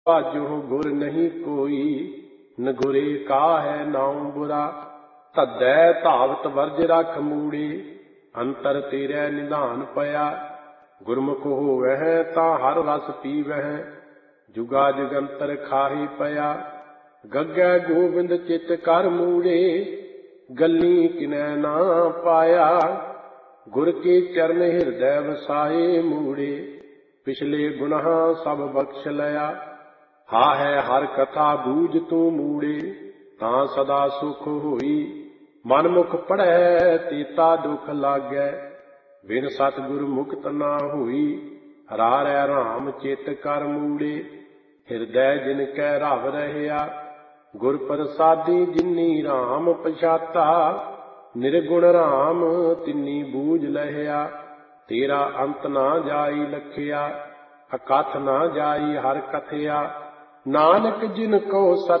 ਭਾਜੋ ਗੁਰ ਨਹੀਂ ਕੋਈ, ਨਗੁਰੇ ਕਾਹੈ ਨਾਉ ਬੁਰਾ। ਧੱਧੈ ਧਾਵਤ ਵਰਜ ਰਖ ਮੂੜੇ, ਅੰਤਰ ਤੇਰੇ ਨਿਧਾਨ ਪਿਆ। ਗੁਰਮੁਖ ਹੋਵਹਿ ਤਾਂ ਹਰ ਰਸ ਪੀਵਹਿ, ਜੁਗਾ ਜੁਗੰਤਰ ਖਾਹੀ ਪਿਆ। ਗੱਗੈ ਗੋਬਿੰਦ ਚਿਤ ਕਰ ਮੂੜੇ, ਗੱਲੀ ਕਿਨੈ ਨਾ ਪਾਇਆ। ਗੁਰ ਕੇ ਚਰਨ ਹਿਰਦੈ ਵਸਾਏ ਮੂੜੇ, ਪਿਛਲੇ ਗੁਨਾਹ ਸਭ ਬਖਸ਼ ਲਿਆ। ਹਾ ਹੈ ਹਰ ਕਥਾ ਬੂਝ ਤੂੰ ਮੂੜੇ, ਤਾਂ ਸਦਾ ਸੁਖ ਹੋਈ। ਮਨਮੁਖ ਪੜ੍ਹੈ ਤੀਤਾ ਦੁਖ ਲਾਗੈ, ਬਿਨ ਸਤਿਗੁਰ ਮੁਕਤ ਨਾ ਹੋਈ। ਹਰਾਰੈ ਰਾਮ ਚਿਤ ਕਰ ਮੂੜੇ, ਹਿਰਦੈ ਜਿਨ ਕੈ ਰਵ ਰਹਿਆ। ਗੁਰ ਪ੍ਰਸਾਦੀ ਜਿਨੀ ਰਾਮ ਪਛਾਤਾ, ਨਿਰਗੁਣ ਰਾਮ ਤਿਨੀ ਬੂਝ ਲਹਿਆ। ਤੇਰਾ ਅੰਤ ਨਾ ਜਾਈ ਲਖਿਆ, ਅਕਥ ਨਾ ਜਾਈ ਹਰ ਕਥਿਆ। ਨਾਨਕ ਜਿਨ ਕੋ ਸਤ